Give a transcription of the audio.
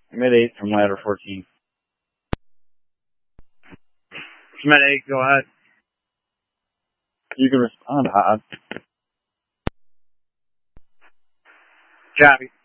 Mid-8 from ladder 14. Mid-8, go ahead. You can respond, Hod. Copy.